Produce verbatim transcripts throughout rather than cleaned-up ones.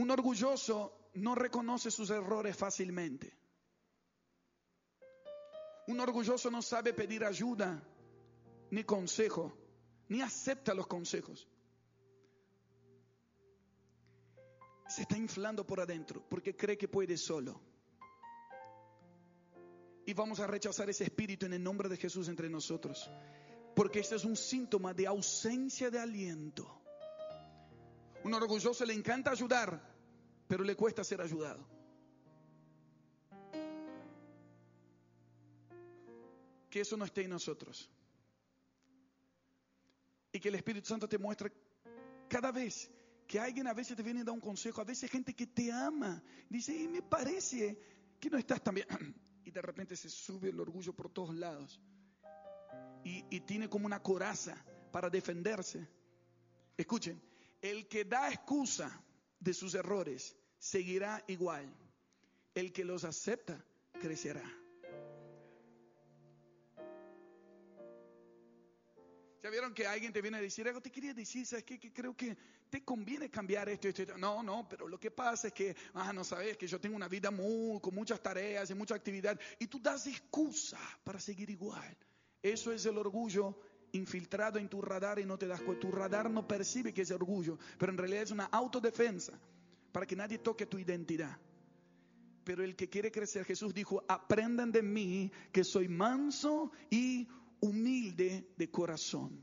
Un orgulloso no reconoce sus errores fácilmente. Un orgulloso no sabe pedir ayuda, ni consejo, ni acepta los consejos. Se está inflando por adentro porque cree que puede solo. Y vamos a rechazar ese espíritu en el nombre de Jesús entre nosotros. Porque este es un síntoma de ausencia de aliento. Un orgulloso le encanta ayudar, pero le cuesta ser ayudado. Que eso no esté en nosotros. Y que el Espíritu Santo te muestre cada vez que alguien a veces te viene a dar un consejo, a veces gente que te ama, dice, y me parece que no estás tan bien. Y de repente se sube el orgullo por todos lados. Y, y tiene como una coraza para defenderse. Escuchen, el que da excusa de sus errores seguirá igual. El que los acepta crecerá. ¿Ya vieron que alguien te viene a decir algo? Te quería decir, ¿sabes qué? Que creo que te conviene cambiar esto, esto, esto. No, no, pero lo que pasa es que, ah, no sabes, que yo tengo una vida muy, con muchas tareas y mucha actividad. Y tú das excusa para seguir igual. Eso es el orgullo infiltrado en tu radar y no te das cuenta. Tu radar no percibe que es orgullo, pero en realidad es una autodefensa para que nadie toque tu identidad. Pero el que quiere crecer, Jesús dijo, aprendan de mí que soy manso y humilde de corazón.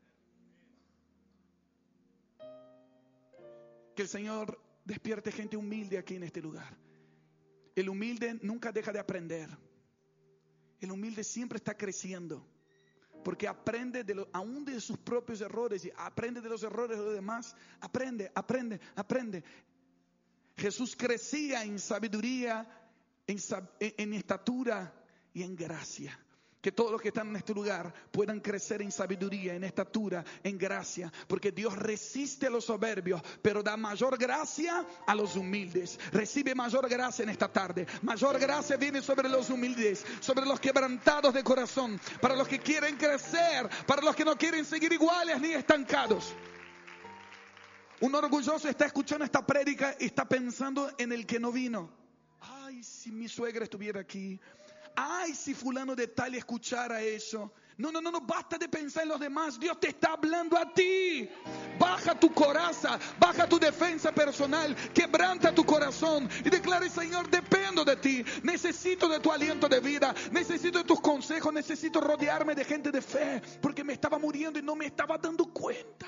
Que el Señor despierte gente humilde aquí en este lugar. El humilde nunca deja de aprender. El humilde siempre está creciendo. Porque aprende de lo, aún de sus propios errores y aprende de los errores de los demás. Aprende, aprende, aprende. Jesús crecía en sabiduría, en, en estatura y en gracia. Que todos los que están en este lugar puedan crecer en sabiduría, en estatura, en gracia. Porque Dios resiste a los soberbios, pero da mayor gracia a los humildes. Recibe mayor gracia en esta tarde. Mayor gracia viene sobre los humildes, sobre los quebrantados de corazón, para los que quieren crecer, para los que no quieren seguir iguales ni estancados. Un orgulloso está escuchando esta prédica y está pensando en el que no vino. Ay, si mi suegra estuviera aquí. Ay, si fulano de tal escuchara eso. No, no, no, no, basta de pensar en los demás. Dios te está hablando a ti. Baja tu coraza, baja tu defensa personal, quebranta tu corazón y declara, Señor, dependo de ti. Necesito de tu aliento de vida, necesito de tus consejos, necesito rodearme de gente de fe, porque me estaba muriendo y no me estaba dando cuenta.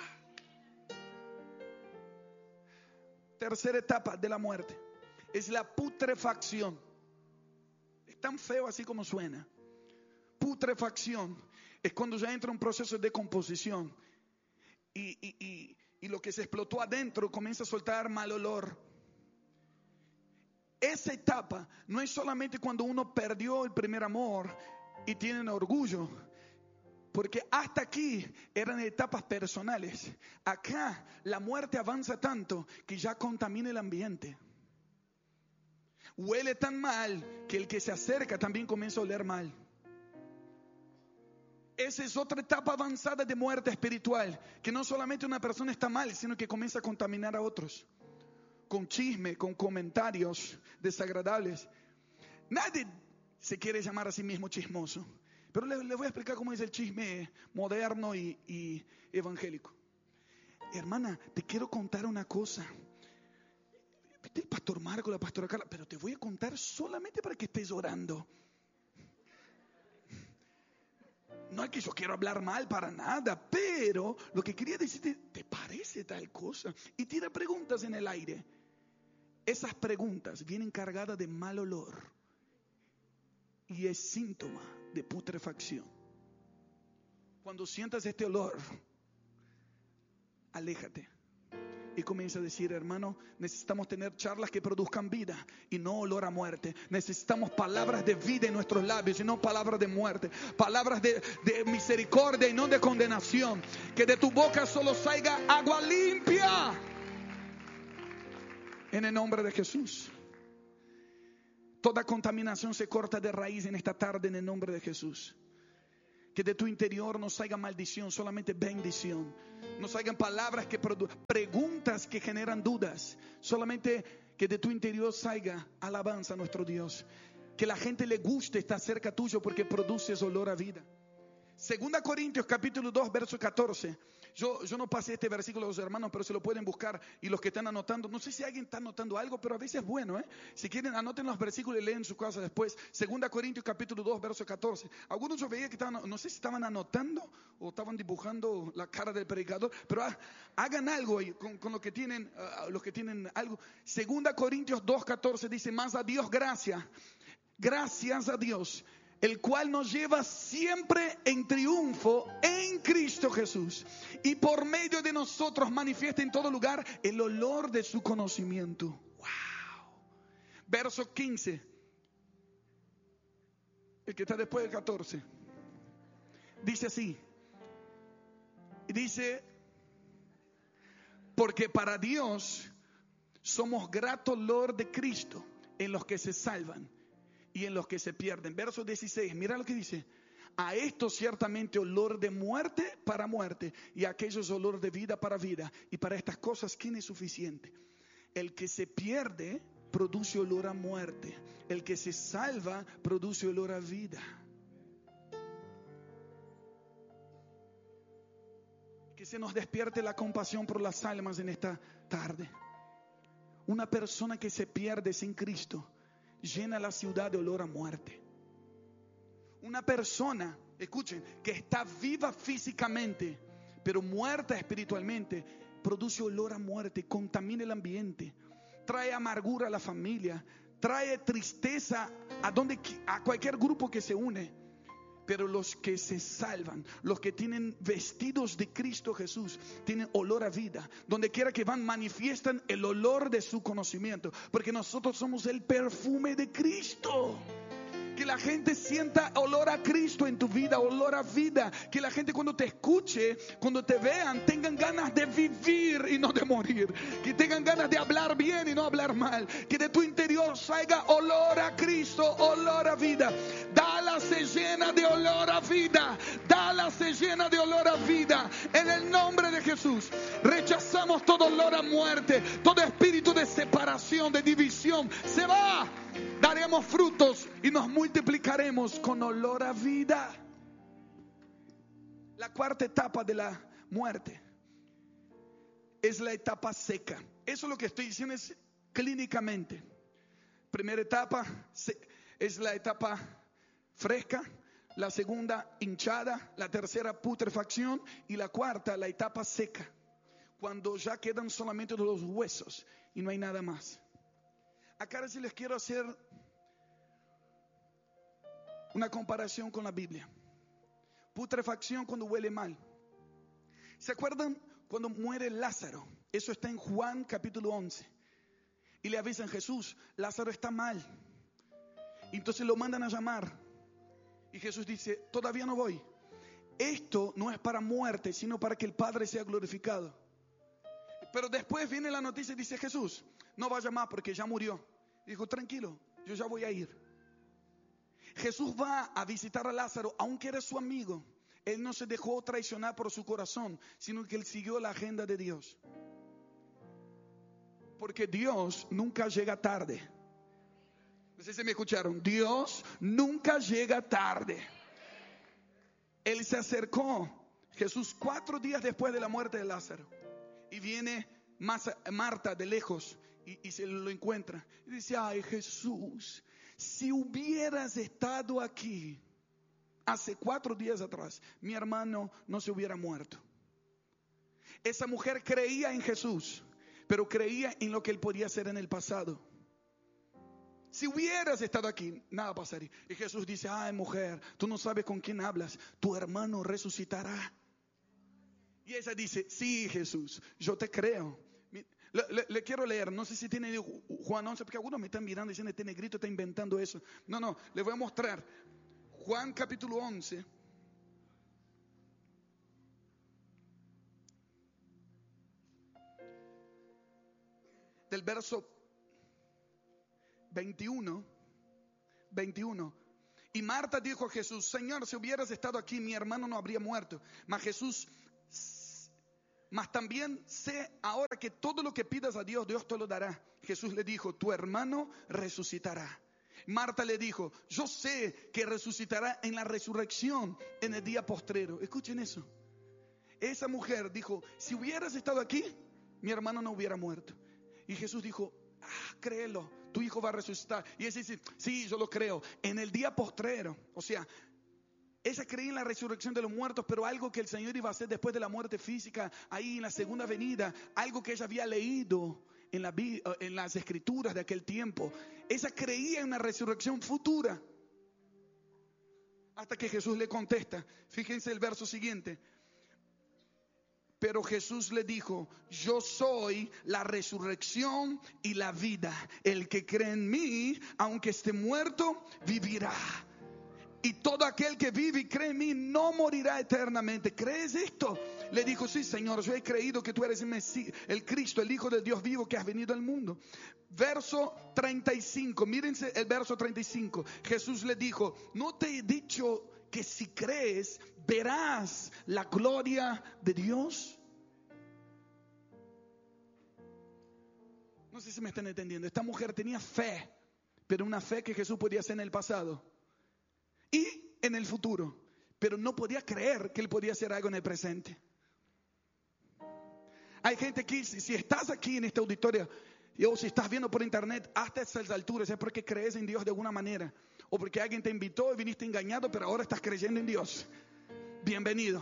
Tercera etapa de la muerte es la putrefacción. Tan feo así como suena. Putrefacción es cuando ya entra un proceso de decomposición y, y, y, y lo que se explotó adentro comienza a soltar mal olor. Esa etapa no es solamente cuando uno perdió el primer amor y tienen orgullo, porque hasta aquí eran etapas personales. Acá la muerte avanza tanto que ya contamina el ambiente. Huele tan mal que el que se acerca también comienza a oler mal. Esa es otra etapa avanzada de muerte espiritual, que no solamente una persona está mal, sino que comienza a contaminar a otros. Con chisme, con comentarios desagradables. Nadie se quiere llamar a sí mismo chismoso, pero les le voy a explicar cómo es el chisme moderno y, y evangélico. Hermana, te quiero contar una cosa. El pastor Marco, la pastora Carla, pero te voy a contar solamente para que estés orando. No es que yo quiero hablar mal para nada, pero lo que quería decirte, ¿te parece tal cosa? Y tira preguntas en el aire. Esas preguntas vienen cargadas de mal olor y es síntoma de putrefacción. Cuando sientas este olor, aléjate. Y comienza a decir, hermano, necesitamos tener charlas que produzcan vida y no olor a muerte. Necesitamos palabras de vida en nuestros labios y no palabras de muerte. Palabras de, de misericordia y no de condenación. Que de tu boca solo salga agua limpia. En el nombre de Jesús. Toda contaminación se corta de raíz en esta tarde en el nombre de Jesús. Que de tu interior no salga maldición, solamente bendición. No salgan palabras que producen, preguntas que generan dudas. Solamente que de tu interior salga alabanza a nuestro Dios. Que la gente le guste estar cerca tuyo porque produces olor a vida. Segunda Corintios capítulo dos verso catorce. Yo, yo no pasé este versículo a los hermanos, pero se lo pueden buscar. Y los que están anotando, no sé si alguien está anotando algo, pero a veces es bueno, ¿eh? Si quieren, anoten los versículos y leen en su casa después. Segunda Corintios capítulo dos verso catorce. Algunos yo veía que estaban, no sé si estaban anotando o estaban dibujando la cara del predicador, pero ha, hagan algo ahí con, con lo que tienen, uh, los que tienen algo. Segunda Corintios dos catorce dice: más a Dios gracias, gracias a Dios, el cual nos lleva siempre en triunfo en Cristo Jesús, y por medio de nosotros manifiesta en todo lugar el olor de su conocimiento. Wow. Verso quince, el que está después del catorce, dice así, dice: porque para Dios somos grato olor de Cristo en los que se salvan y en los que se pierden. Verso dieciséis, mira lo que dice: a esto ciertamente olor de muerte para muerte, y a aquellos olor de vida para vida. Y para estas cosas, ¿quién es suficiente? El que se pierde produce olor a muerte, el que se salva produce olor a vida. Que se nos despierte la compasión por las almas en esta tarde. Una persona que se pierde sin Cristo llena la ciudad de olor a muerte. Una persona, escuchen, que está viva físicamente, pero muerta espiritualmente, produce olor a muerte, contamina el ambiente, trae amargura a la familia, trae tristeza a, donde, a cualquier grupo que se une. Pero los que se salvan, los que tienen vestidos de Cristo Jesús, tienen olor a vida. Donde quiera que van, manifiestan el olor de su conocimiento. Porque nosotros somos el perfume de Cristo. Que la gente sienta olor a Cristo en tu vida, olor a vida. Que la gente cuando te escuche, cuando te vean, tengan ganas de vivir y no de morir. Que tengan ganas de hablar bien y no hablar mal. Que de tu interior salga olor a Cristo, olor a vida. Dallas se llena de olor a vida. Dallas se llena de olor a vida. En el nombre de Jesús, rechazamos todo olor a muerte. Todo espíritu de separación, de división, se va. Daremos frutos y nos multiplicaremos con olor a vida. La cuarta etapa de la muerte es la etapa seca. Eso es lo que estoy diciendo es clínicamente. Primera etapa es la etapa fresca, la segunda hinchada, la tercera putrefacción y la cuarta la etapa seca, cuando ya quedan solamente los huesos y no hay nada más. Acá sí les quiero hacer una comparación con la Biblia. Putrefacción cuando huele mal. ¿Se acuerdan cuando muere Lázaro? Eso está en Juan capítulo once. Y le avisan: Jesús, Lázaro está mal. Entonces lo mandan a llamar. Y Jesús dice: todavía no voy. Esto no es para muerte, sino para que el Padre sea glorificado. Pero después viene la noticia y dice: Jesús, no vaya más porque ya murió. Y dijo: tranquilo, yo ya voy a ir. Jesús va a visitar a Lázaro, aunque era su amigo. Él no se dejó traicionar por su corazón, sino que él siguió la agenda de Dios. Porque Dios nunca llega tarde. No sé si me escucharon. Dios nunca llega tarde. Él se acercó, Jesús, cuatro días después de la muerte de Lázaro. Y viene Marta de lejos y, y se lo encuentra. Y dice: ay, Jesús, si hubieras estado aquí hace cuatro días atrás, mi hermano no se hubiera muerto. Esa mujer creía en Jesús, pero creía en lo que él podía hacer en el pasado. Si hubieras estado aquí, nada pasaría. Y Jesús dice: ay, mujer, tú no sabes con quién hablas. Tu hermano resucitará. Y ella dice: sí, Jesús, yo te creo. Le, le, le quiero leer, no sé si tiene Juan once, porque algunos me están mirando y diciendo: este negrito está inventando eso. No, no, les voy a mostrar. Juan capítulo once. Del verso veintiuno. veintiuno. Y Marta dijo a Jesús: Señor, si hubieras estado aquí, mi hermano no habría muerto. Mas Jesús, mas también sé ahora que todo lo que pidas a Dios, Dios te lo dará. Jesús le dijo: tu hermano resucitará. Marta le dijo: yo sé que resucitará en la resurrección en el día postrero. Escuchen eso. Esa mujer dijo: si hubieras estado aquí, mi hermano no hubiera muerto. Y Jesús dijo: ah, créelo, tu hijo va a resucitar. Y ella dice: sí, yo lo creo. En el día postrero, o sea, ella creía en la resurrección de los muertos, pero algo que el Señor iba a hacer después de la muerte física, ahí en la segunda venida, algo que ella había leído en, la, en las escrituras de aquel tiempo. Ella creía en una resurrección futura. Hasta que Jesús le contesta. Fíjense el verso siguiente. Pero Jesús le dijo: yo soy la resurrección y la vida. El que cree en mí, aunque esté muerto, vivirá. Y todo aquel que vive y cree en mí no morirá eternamente. ¿Crees esto? Le dijo: sí, Señor, yo he creído que tú eres el Mesías, el Cristo, el Hijo del Dios vivo que has venido al mundo. Verso treinta y cinco, mírense el verso treinta y cinco. Jesús le dijo: ¿no te he dicho que si crees verás la gloria de Dios? No sé si me están entendiendo. Esta mujer tenía fe, pero una fe que Jesús podía hacer en el pasado y en el futuro, pero no podía creer que Él podía hacer algo en el presente. Hay gente que, si, si estás aquí en este auditorio, o si estás viendo por internet hasta esas alturas, es porque crees en Dios de alguna manera, o porque alguien te invitó y viniste engañado, pero ahora estás creyendo en Dios. Bienvenido.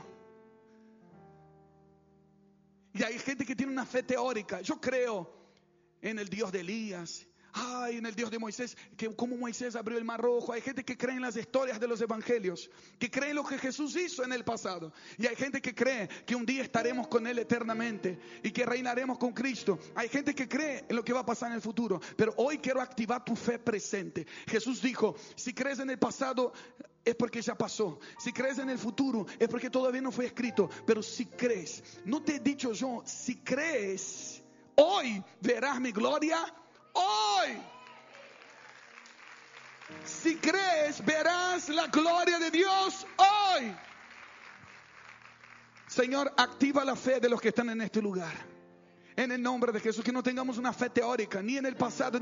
Y hay gente que tiene una fe teórica. Yo creo en el Dios de Elías, ay, en el Dios de Moisés, que como Moisés abrió el mar rojo. Hay gente que cree en las historias de los evangelios, que cree en lo que Jesús hizo en el pasado. Y hay gente que cree que un día estaremos con Él eternamente y que reinaremos con Cristo. Hay gente que cree en lo que va a pasar en el futuro. Pero hoy quiero activar tu fe presente. Jesús dijo: si crees en el pasado, es porque ya pasó. Si crees en el futuro, es porque todavía no fue escrito. Pero si crees, no te he dicho yo, si crees, hoy verás mi gloria. Hoy, si crees, verás la gloria de Dios hoy. Señor, activa la fe de los que están en este lugar. En el nombre de Jesús, que no tengamos una fe teórica, ni en el pasado,